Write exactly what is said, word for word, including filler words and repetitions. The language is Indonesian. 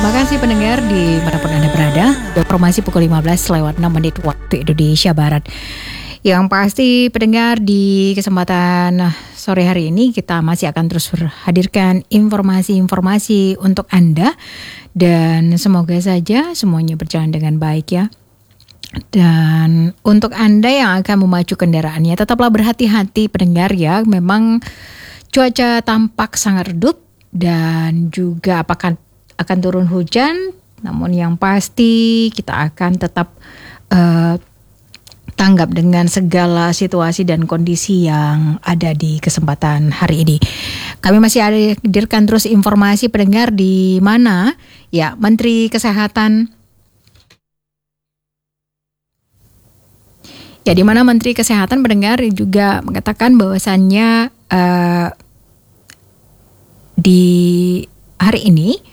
Terima kasih pendengar di manapun Anda berada. Informasi pukul lima belas lewat enam menit waktu Indonesia Barat. Yang pasti pendengar, di kesempatan sore hari ini kita masih akan terus hadirkan informasi-informasi untuk Anda. Dan semoga saja semuanya berjalan dengan baik ya. Dan untuk Anda yang akan memacu kendaraannya, tetaplah berhati-hati pendengar ya. Memang cuaca tampak sangat redup dan juga apakah akan turun hujan. Namun yang pasti kita akan tetap uh, tanggap dengan segala situasi dan kondisi yang ada di kesempatan hari ini. Kami masih hadirkan terus informasi pendengar di mana ya Menteri Kesehatan Ya, di mana Menteri Kesehatan pendengar juga mengatakan bahwasannya uh, di hari ini